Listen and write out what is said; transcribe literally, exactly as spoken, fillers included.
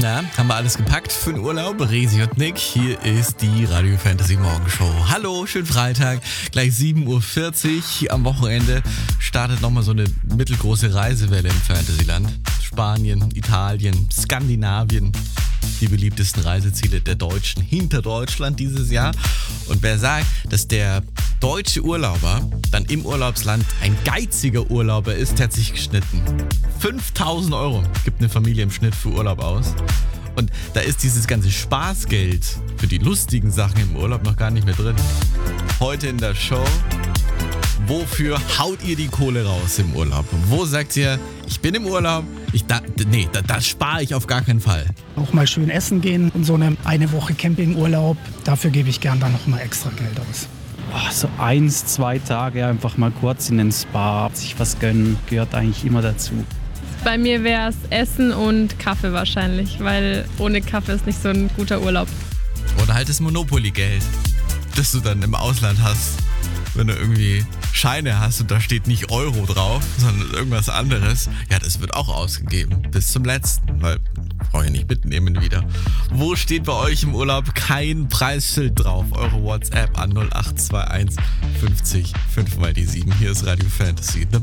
Na, haben wir alles gepackt für den Urlaub? Resi und Nick, hier ist die Radio Fantasy Morgenshow. Hallo, schönen Freitag, gleich sieben Uhr vierzig. Am Wochenende startet nochmal so eine mittelgroße Reisewelle im Fantasyland. Spanien, Italien, Skandinavien. Die beliebtesten Reiseziele der Deutschen hinter Deutschland dieses Jahr. Und wer sagt, dass der deutsche Urlauber dann im Urlaubsland ein geiziger Urlauber ist, der hat sich geschnitten. fünftausend Euro gibt eine Familie im Schnitt für Urlaub aus. Und da ist dieses ganze Spaßgeld für die lustigen Sachen im Urlaub noch gar nicht mehr drin. Heute in der Show: Wofür haut ihr die Kohle raus im Urlaub? Wo sagt ihr, ich bin im Urlaub, ich da, nee, da, das spare ich auf gar keinen Fall. Auch mal schön essen gehen und so eine, eine Woche Campingurlaub, dafür gebe ich gern dann noch mal extra Geld aus. Oh, so eins, zwei Tage einfach mal kurz in den Spa, sich was gönnen, gehört eigentlich immer dazu. Bei mir wäre es Essen und Kaffee wahrscheinlich, weil ohne Kaffee ist nicht so ein guter Urlaub. Oder halt das Monopoly-Geld, das du dann im Ausland hast. Wenn du irgendwie Scheine hast und da steht nicht Euro drauf, sondern irgendwas anderes, ja, das wird auch ausgegeben. Bis zum letzten, weil brauche ich nicht mitnehmen wieder. Wo steht bei euch im Urlaub kein Preisschild drauf? Eure WhatsApp an null acht zwei eins fünfzig fünf mal die sieben. Hier ist Radio Fantasy.